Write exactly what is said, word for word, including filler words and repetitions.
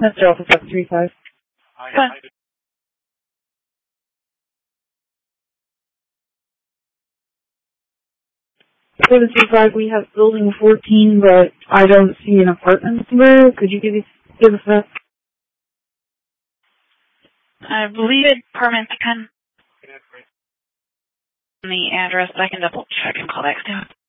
That's Alpha seven three five. Hi. seven three five, we have building fourteen, but I don't see an apartment number. Could you give, us give us that? I believe it's apartment ten. The address, but I can double check and call back soon.